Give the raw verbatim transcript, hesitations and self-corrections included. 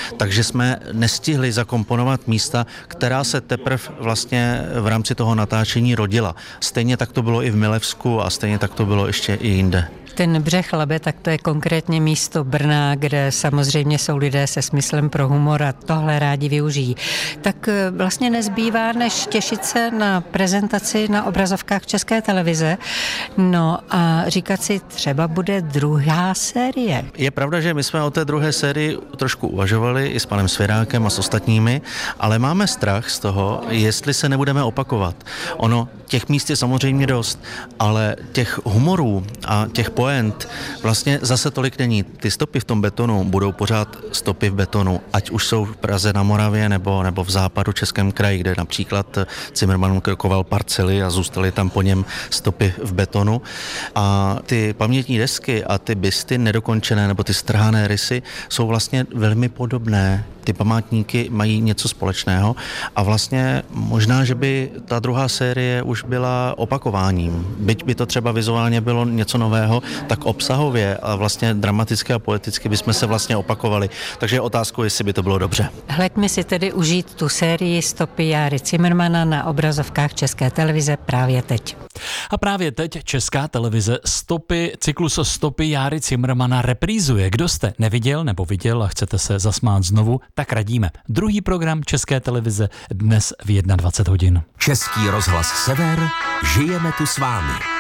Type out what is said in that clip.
takže jsme nestihli zakomponovat místa, která se teprve vlastně v rámci toho natáčení rodila. Stejně tak to bylo i v Milevsku a stejně tak to bylo ještě i jinde. Ten Břeh Labe, tak to je konkrétně místo Brna, kde samozřejmě jsou lidé se smyslem pro humor a tohle rádi využijí. Tak vlastně nezbývá, než těšit se na prezentaci na obrazovkách České televize. No a říkat si, třeba bude druhá série. Je pravda, že my jsme o té druhé sérii trošku uvažovali i s panem Svěrákem a s ostatními, ale máme strach z toho, jestli se nebudeme opakovat. Ono, těch míst je samozřejmě dost, ale těch humorů a těch poent vlastně zase tolik není. Ty stopy v tom betonu budou pořád stopy v betonu, ať už jsou v Praze na Moravě nebo, nebo v západu Českém kraji, kde například Cimrman krokoval parcely a zůstaly tam po něm stopy v betonu. A ty pamětní desky a ty bysty nedokončené nebo ty strhané rysy jsou vlastně velmi podobné. Ty památníky mají něco společného a vlastně možná, že by ta druhá série už byla opakováním. Byť by to třeba vizuálně bylo něco nového, tak obsahově a vlastně dramaticky a poeticky bychom se vlastně opakovali. Takže je otázkou, jestli by to bylo dobře. Hleďme si tedy užít tu sérii Stopy Járy Cimrmana na obrazovkách České televize právě teď. A právě teď Česká televize stopy, cyklus Stopy Járy Cimrmana reprízuje. Kdo jste neviděl nebo viděl a chcete se zasmát znovu, tak radíme. Druhý program České televize dnes v dvacet jedna hodin. Český rozhlas Sever, žijeme tu s vámi.